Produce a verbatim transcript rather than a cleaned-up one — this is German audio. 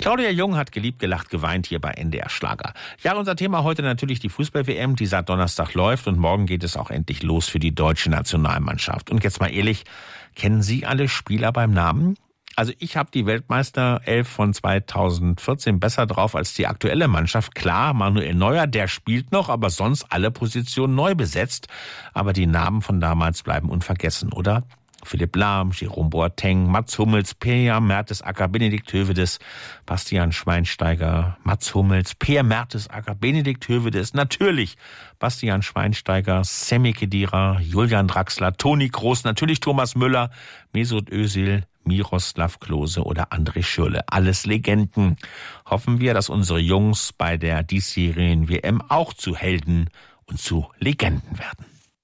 Claudia Jung hat geliebt, gelacht, geweint hier bei N D R Schlager. Ja, unser Thema heute natürlich die Fußball-W M, die seit Donnerstag läuft und morgen geht es auch endlich los für die deutsche Nationalmannschaft. Und jetzt mal ehrlich, kennen Sie alle Spieler beim Namen? Also ich habe die Weltmeisterelf von zweitausendvierzehn besser drauf als die aktuelle Mannschaft. Klar, Manuel Neuer, der spielt noch, aber sonst alle Positionen neu besetzt. Aber die Namen von damals bleiben unvergessen, oder? Philipp Lahm, Jerome Boateng, Mats Hummels, Per Mertesacker, Benedikt Hövedes, Bastian Schweinsteiger, Mats Hummels, Per Mertesacker, Benedikt Hövedes, natürlich Bastian Schweinsteiger, Sami Khedira, Julian Draxler, Toni Kroos, natürlich Thomas Müller, Mesut Özil, Miroslav Klose oder André Schürrle. Alles Legenden. Hoffen wir, dass unsere Jungs bei der diesjährigen W M auch zu Helden und zu Legenden werden.